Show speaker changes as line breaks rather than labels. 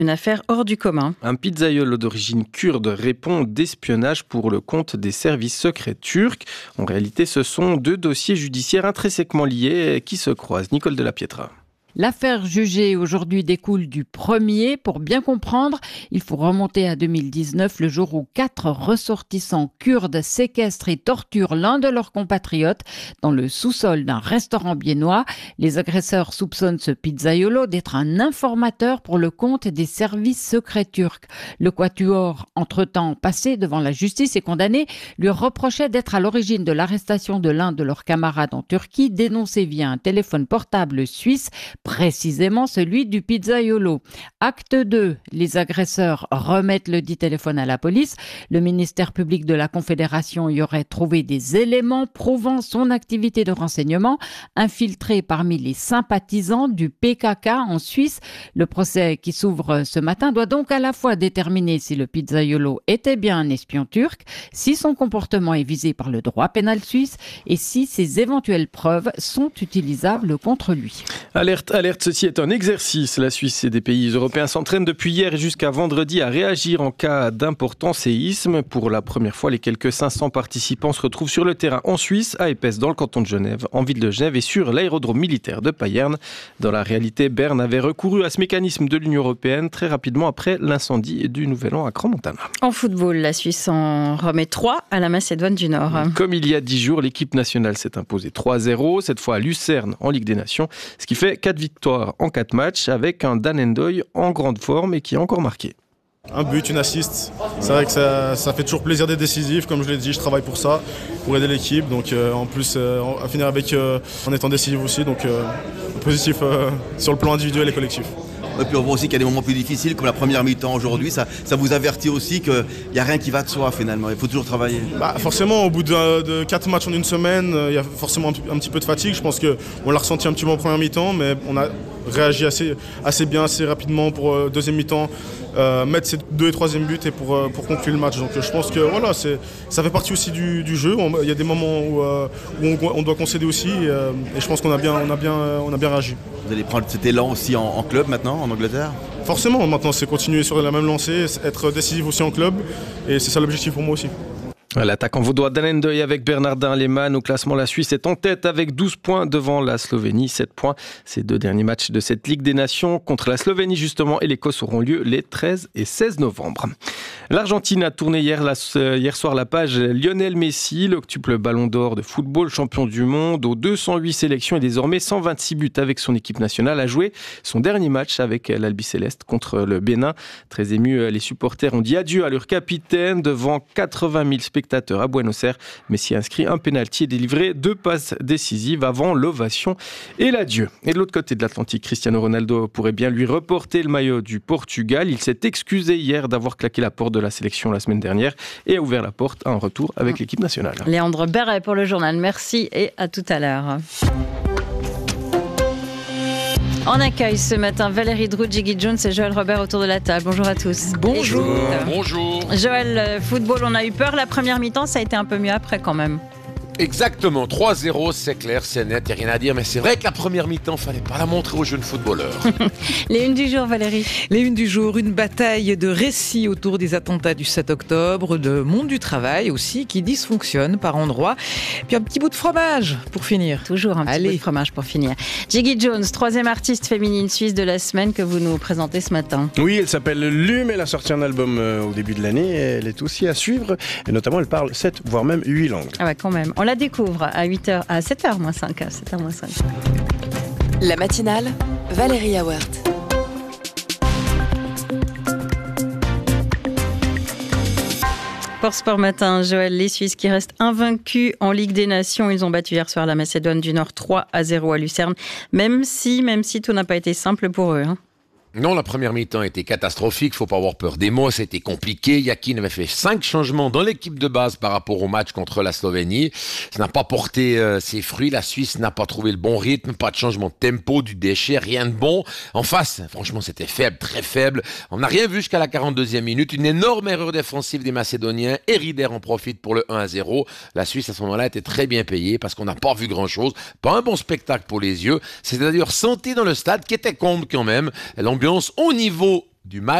une affaire hors du commun.
Un pizzaiolo d'origine kurde répond d'espionnage pour le compte des services secrets turcs. En réalité, ce sont deux dossiers judiciaires intrinsèquement liés qui se croisent. Nicole de la Pietra.
L'affaire jugée aujourd'hui découle du premier. Pour bien comprendre, il faut remonter à 2019, le jour où 4 ressortissants kurdes séquestrent et torturent l'un de leurs compatriotes dans le sous-sol d'un restaurant biennois. Les agresseurs soupçonnent ce pizzaiolo d'être un informateur pour le compte des services secrets turcs. Le quatuor, entre-temps passé devant la justice et condamné, lui reprochait d'être à l'origine de l'arrestation de l'un de leurs camarades en Turquie, dénoncé via un téléphone portable suisse, précisément celui du pizzaiolo. Acte 2, les agresseurs remettent le dit téléphone à la police. Le ministère public de la Confédération y aurait trouvé des éléments prouvant son activité de renseignement, infiltré parmi les sympathisants du PKK en Suisse. Le procès qui s'ouvre ce matin doit donc à la fois déterminer si le pizzaiolo était bien un espion turc, si son comportement est visé par le droit pénal suisse et si ses éventuelles preuves sont utilisables contre lui.
Alerte, ceci est un exercice. La Suisse et des pays européens s'entraînent depuis hier et jusqu'à vendredi à réagir en cas d'important séisme. Pour la première fois, les quelques 500 participants se retrouvent sur le terrain en Suisse, à Épaisse, dans le canton de Genève, en ville de Genève et sur l'aérodrome militaire de Payerne. Dans la réalité, Berne avait recouru à ce mécanisme de l'Union européenne très rapidement après l'incendie du Nouvel An à Crans-Montana.
En football, la Suisse en remet 3 à la Macédoine du Nord.
Comme il y a 10 jours, l'équipe nationale s'est imposée 3-0, cette fois à Lucerne en Ligue des Nations, ce qui fait 4 victoires en 4 matchs avec un Dan Ndoye en grande forme et qui a encore marqué.
Un but, une assist, c'est vrai que ça fait toujours plaisir d'être décisif, comme je l'ai dit, je travaille pour ça, pour aider l'équipe, donc en plus à finir avec en étant décisif aussi, donc positif sur le plan individuel et collectif.
Et puis on voit aussi qu'il y a des moments plus difficiles comme la première mi-temps aujourd'hui, ça vous avertit aussi qu'il n'y a rien qui va de soi finalement, il faut toujours travailler.
Forcément, au bout de 4 matchs en une semaine, il y a forcément un petit peu de fatigue, je pense qu'on l'a ressenti un petit peu en première mi-temps, mais on a réagi assez bien, assez rapidement pour deuxième mi-temps, mettre ses 2 et 3e buts et pour conclure le match. Donc je pense que voilà, ça fait partie aussi du jeu, il y a des moments où on doit concéder aussi et je pense qu'on a bien réagi.
Vous allez prendre cet élan aussi en club maintenant, en Angleterre ?
Forcément, maintenant c'est continuer sur la même lancée, être décisif aussi en club et c'est ça l'objectif pour moi aussi.
L'attaquant vaudois Dan Ndoye avec Bernardin Lehmann. Au classement, la Suisse est en tête avec 12 points devant la Slovénie, 7 points. Ces 2 derniers matchs de cette Ligue des Nations contre la Slovénie justement et l'Écosse auront lieu les 13 et 16 novembre. L'Argentine a tourné hier soir la page Lionel Messi, l'octuple ballon d'or de football, champion du monde aux 208 sélections et désormais 126 buts avec son équipe nationale, a joué son dernier match avec l'Albiceleste contre le Bénin. Très émus, les supporters ont dit adieu à leur capitaine devant 80 000 spectateurs à Buenos Aires. Messi a inscrit un pénalty et délivré 2 passes décisives avant l'ovation et l'adieu. Et de l'autre côté de l'Atlantique, Cristiano Ronaldo pourrait bien lui reporter le maillot du Portugal. Il s'est excusé hier d'avoir claqué la porte de la sélection la semaine dernière et a ouvert la porte à un retour avec l'équipe nationale.
Léandre Berret pour le journal. Merci et à tout à l'heure. On accueille ce matin Valérie Drou, Jiggy Jones et Joël Robert autour de la table. Bonjour à tous.
Bonjour. Bonjour.
Joël, football, on a eu peur la première mi-temps, ça a été un peu mieux après quand même.
Exactement, 3-0, c'est clair, c'est net, il n'y a rien à dire, mais c'est vrai que la première mi-temps, il ne fallait pas la montrer aux jeunes footballeurs.
Les unes du jour, Valérie.
Les unes du jour, une bataille de récits autour des attentats du 7 octobre, de monde du travail aussi, qui dysfonctionne par endroits. Puis un petit bout de fromage pour finir.
Toujours un petit bout de fromage pour finir. Jiggy Jones, 3e artiste féminine suisse de la semaine que vous nous présentez ce matin.
Oui, elle s'appelle Lume, elle a sorti un album au début de l'année, elle est aussi à suivre, et notamment elle parle 7, voire même 8 langues.
Ah ouais, quand même. On la découvre à 8h, à 7h moins 5.
La matinale, Valérie Awert.
Pour Sport Matin, Joël, les Suisses qui restent invaincus en Ligue des Nations. Ils ont battu hier soir la Macédoine du Nord 3-0 à Lucerne. Même si tout n'a pas été simple pour eux.
Non, la première mi-temps était catastrophique, faut pas avoir peur des mots, c'était compliqué. Yakin avait fait 5 changements dans l'équipe de base par rapport au match contre la Slovénie. Ça n'a pas porté ses fruits, la Suisse n'a pas trouvé le bon rythme, pas de changement de tempo, du déchet, rien de bon. En face, franchement, c'était faible, très faible. On n'a rien vu jusqu'à la 42e minute, une énorme erreur défensive des Macédoniens, et Rieder en profite pour le 1-0. La Suisse, à ce moment-là, était très bien payée parce qu'on n'a pas vu grand-chose, pas un bon spectacle pour les yeux. C'est d'ailleurs senti dans le stade qui était comble quand même. L'ambiance au niveau du match.